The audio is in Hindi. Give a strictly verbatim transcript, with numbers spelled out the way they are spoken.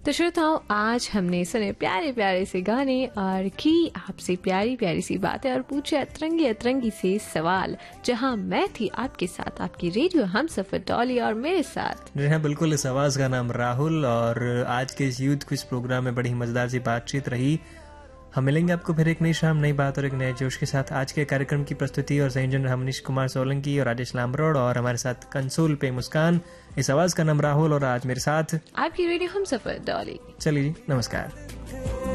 तो श्रोताओं, आज हमने सुने प्यारे प्यारे से गाने और की आपसे प्यारी प्यारी सी बातें और पूछे अतरंगी अतरंगी से सवाल, जहां मैं थी आपके साथ आपकी रेडियो हमसफर डॉली और मेरे साथ जी हाँ बिल्कुल, इस आवाज का नाम राहुल। और आज के इस यूथ क्विज प्रोग्राम में बड़ी ही मजेदार सी बातचीत रही। हम मिलेंगे आपको फिर एक नई शाम, नई बात और एक नए जोश के साथ। आज के कार्यक्रम की प्रस्तुति और संयोजन हम मनीष कुमार सोलंकी और राजेश लामरोड, और हमारे साथ कंसोल पे मुस्कान। इस आवाज का नाम राहुल और आज मेरे साथ आपकी रेडियो हमसफर डॉली। चलिए जी, नमस्कार।